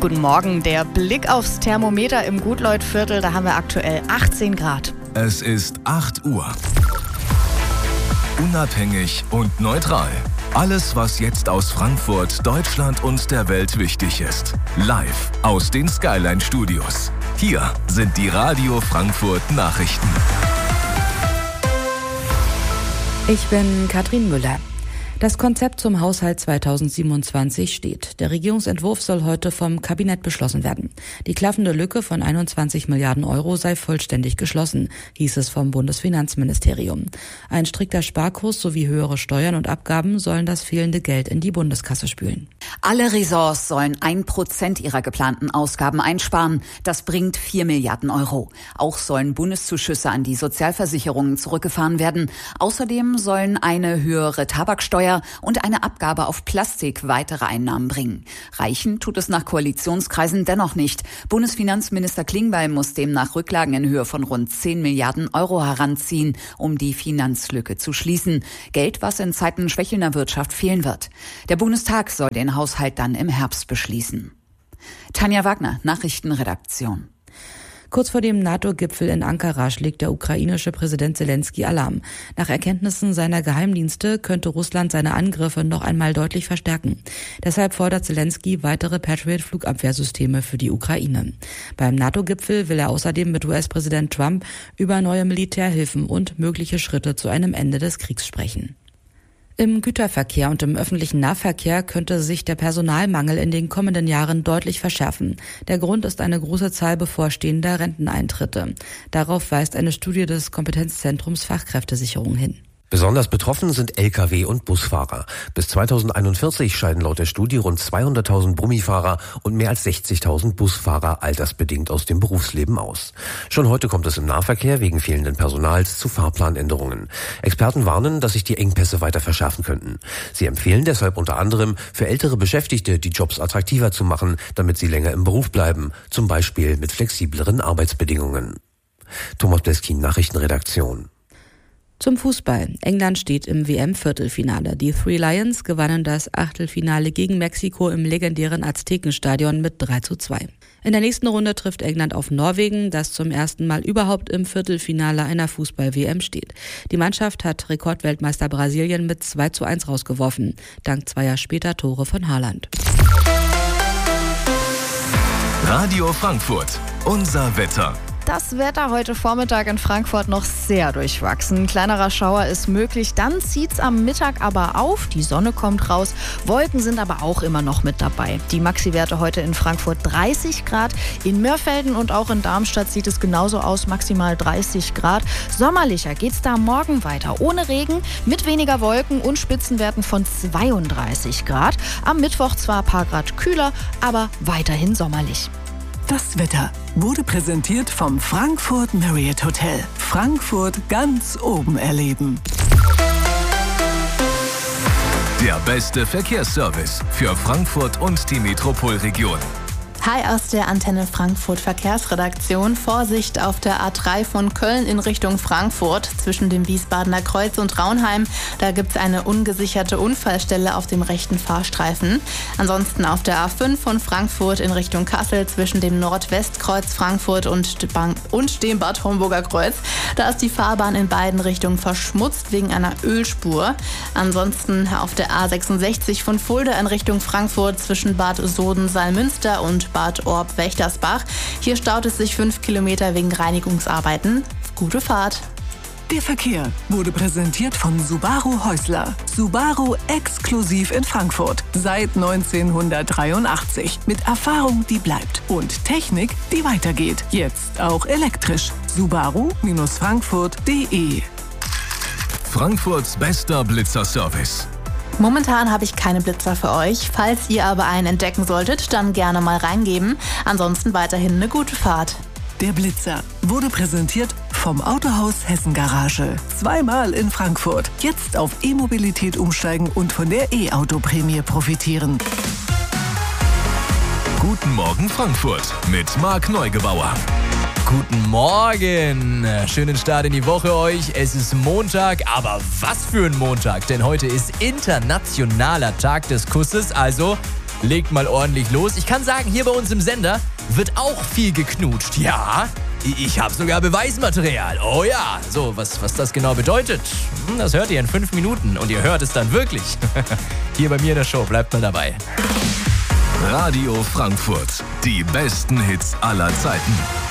Guten Morgen. Der Blick aufs Thermometer im Gutleut-Viertel, da haben wir aktuell 18 Grad. Es ist 8 Uhr. Unabhängig und neutral. Alles, was jetzt aus Frankfurt, Deutschland und der Welt wichtig ist. Live aus den Skyline-Studios. Hier sind die Radio Frankfurt Nachrichten. Ich bin Katrin Müller. Das Konzept zum Haushalt 2027 steht. Der Regierungsentwurf soll heute vom Kabinett beschlossen werden. Die klaffende Lücke von 21 Milliarden Euro sei vollständig geschlossen, hieß es vom Bundesfinanzministerium. Ein strikter Sparkurs sowie höhere Steuern und Abgaben sollen das fehlende Geld in die Bundeskasse spülen. Alle Ressorts sollen 1% ihrer geplanten Ausgaben einsparen. Das bringt 4 Milliarden Euro. Auch sollen Bundeszuschüsse an die Sozialversicherungen zurückgefahren werden. Außerdem sollen eine höhere Tabaksteuer und eine Abgabe auf Plastik weitere Einnahmen bringen. Reichen tut es nach Koalitionskreisen dennoch nicht. Bundesfinanzminister Klingbeil muss demnach Rücklagen in Höhe von rund 10 Milliarden Euro heranziehen, um die Finanzlücke zu schließen. Geld, was in Zeiten schwächelnder Wirtschaft fehlen wird. Der Bundestag soll den Haushalt dann im Herbst beschließen. Tanja Wagner, Nachrichtenredaktion. Kurz vor dem NATO-Gipfel in Ankara schlägt der ukrainische Präsident Zelensky Alarm. Nach Erkenntnissen seiner Geheimdienste könnte Russland seine Angriffe noch einmal deutlich verstärken. Deshalb fordert Zelensky weitere Patriot-Flugabwehrsysteme für die Ukraine. Beim NATO-Gipfel will er außerdem mit US-Präsident Trump über neue Militärhilfen und mögliche Schritte zu einem Ende des Kriegs sprechen. Im Güterverkehr und im öffentlichen Nahverkehr könnte sich der Personalmangel in den kommenden Jahren deutlich verschärfen. Der Grund ist eine große Zahl bevorstehender Renteneintritte. Darauf weist eine Studie des Kompetenzzentrums Fachkräftesicherung hin. Besonders betroffen sind Lkw- und Busfahrer. Bis 2041 scheiden laut der Studie rund 200.000 Brummifahrer und mehr als 60.000 Busfahrer altersbedingt aus dem Berufsleben aus. Schon heute kommt es im Nahverkehr wegen fehlenden Personals zu Fahrplanänderungen. Experten warnen, dass sich die Engpässe weiter verschärfen könnten. Sie empfehlen deshalb unter anderem, für ältere Beschäftigte die Jobs attraktiver zu machen, damit sie länger im Beruf bleiben, zum Beispiel mit flexibleren Arbeitsbedingungen. Thomas Bleskin, Nachrichtenredaktion. Zum Fußball. England steht im WM-Viertelfinale. Die Three Lions gewannen das Achtelfinale gegen Mexiko im legendären Aztekenstadion mit 3:2. In der nächsten Runde trifft England auf Norwegen, das zum ersten Mal überhaupt im Viertelfinale einer Fußball-WM steht. Die Mannschaft hat Rekordweltmeister Brasilien mit 2:1 rausgeworfen, dank zweier später Tore von Haaland. Radio Frankfurt, unser Wetter. Das Wetter heute Vormittag in Frankfurt noch sehr durchwachsen. Ein kleinerer Schauer ist möglich, dann zieht's am Mittag aber auf. Die Sonne kommt raus, Wolken sind aber auch immer noch mit dabei. Die Maxi-Werte heute in Frankfurt 30 Grad. In Mörfelden und auch in Darmstadt sieht es genauso aus, maximal 30 Grad. Sommerlicher geht's da morgen weiter. Ohne Regen, mit weniger Wolken und Spitzenwerten von 32 Grad. Am Mittwoch zwar ein paar Grad kühler, aber weiterhin sommerlich. Das Wetter wurde präsentiert vom Frankfurt Marriott Hotel. Frankfurt ganz oben erleben. Der beste Verkehrsservice für Frankfurt und die Metropolregion. Hi aus der Antenne Frankfurt Verkehrsredaktion. Vorsicht auf der A3 von Köln in Richtung Frankfurt zwischen dem Wiesbadener Kreuz und Raunheim. Da gibt es eine ungesicherte Unfallstelle auf dem rechten Fahrstreifen. Ansonsten auf der A5 von Frankfurt in Richtung Kassel zwischen dem Nordwestkreuz Frankfurt und dem Bad Homburger Kreuz. Da ist die Fahrbahn in beiden Richtungen verschmutzt wegen einer Ölspur. Ansonsten auf der A66 von Fulda in Richtung Frankfurt zwischen Bad Soden-Salmünster und Bad Orb-Wächtersbach. Hier staut es sich 5 Kilometer wegen Reinigungsarbeiten. Gute Fahrt! Der Verkehr wurde präsentiert von Subaru Häusler. Subaru exklusiv in Frankfurt. Seit 1983. Mit Erfahrung, die bleibt. Und Technik, die weitergeht. Jetzt auch elektrisch. Subaru-Frankfurt.de. Frankfurts bester Blitzerservice. Momentan habe ich keine Blitzer für euch. Falls ihr aber einen entdecken solltet, dann gerne mal reingeben. Ansonsten weiterhin eine gute Fahrt. Der Blitzer wurde präsentiert vom Autohaus Hessen Garage. Zweimal in Frankfurt. Jetzt auf E-Mobilität umsteigen und von der E-Auto-Prämie profitieren. Guten Morgen Frankfurt mit Marc Neugebauer. Guten Morgen, schönen Start in die Woche euch. Es ist Montag, aber was für ein Montag, denn heute ist internationaler Tag des Kusses, also legt mal ordentlich los. Ich kann sagen, hier bei uns im Sender wird auch viel geknutscht. Ja, ich habe sogar Beweismaterial. Oh ja, so, was das genau bedeutet, das hört ihr in 5 Minuten. Und ihr hört es dann wirklich. Hier bei mir in der Show, bleibt mal dabei. Radio Frankfurt, die besten Hits aller Zeiten.